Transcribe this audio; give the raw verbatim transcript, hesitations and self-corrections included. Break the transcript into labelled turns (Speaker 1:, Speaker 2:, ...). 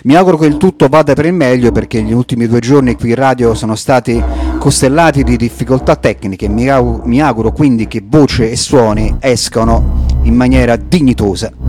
Speaker 1: Mi auguro che il tutto vada per il meglio, perché gli ultimi due giorni qui in radio sono stati costellati di difficoltà tecniche. Mi auguro, mi auguro quindi che voce e suoni escano in maniera dignitosa.